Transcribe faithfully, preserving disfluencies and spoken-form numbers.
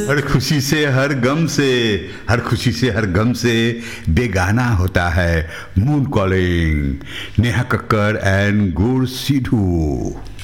हर खुशी से हर गम से हर खुशी से हर गम से बेगाना होता है moon calling. Neha Kakkar and गुर सिद्धू।